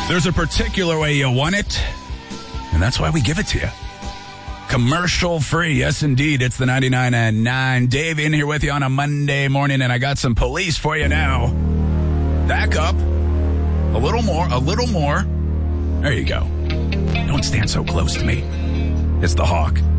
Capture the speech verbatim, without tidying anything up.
There's a particular way you want it, and that's why we give it to you. Commercial free. Yes, indeed. It's the ninety-nine and nine. Dave in here with you on a Monday morning, and I got some police for you now. Back up. A little more. A little more. There you go. Don't stand so close to me. It's the Hawk.